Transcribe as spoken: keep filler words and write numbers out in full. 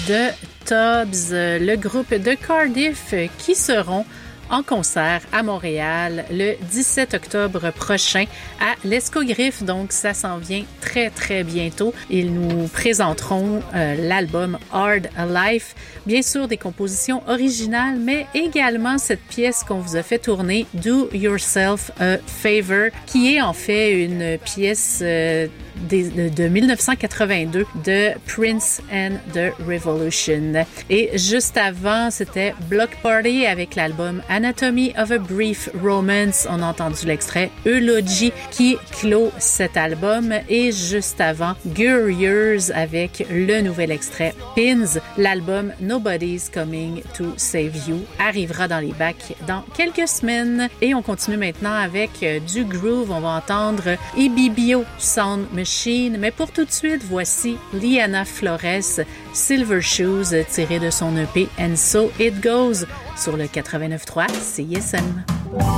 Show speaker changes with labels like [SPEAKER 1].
[SPEAKER 1] de Tubbs, le groupe de Cardiff qui seront en concert à Montréal le dix-sept octobre prochain à l'Escogriffe. Donc, ça s'en vient très, très bientôt. Ils nous présenteront euh, l'album Hard Life. Bien sûr, des compositions originales, mais également cette pièce qu'on vous a fait tourner, Do Yourself a Favor, qui est en fait une pièce euh, de, de dix-neuf cent quatre-vingt-deux de Prince and the Revolution. Et juste avant, c'était Block Party avec l'album Anatomy of a Brief Romance. On a entendu l'extrait Eulogy qui clôt cet album. Et juste avant, Guriers avec le nouvel extrait Pins. L'album Nobody's Coming to Save You arrivera dans les bacs dans quelques semaines. Et on continue maintenant avec du groove. On va entendre Ibibio Sound Machine. Mais pour tout de suite, voici Liana Flores, Silver Shoes, tiré de son E P And So It Goes sur le quatre-vingt-neuf point trois C I S M.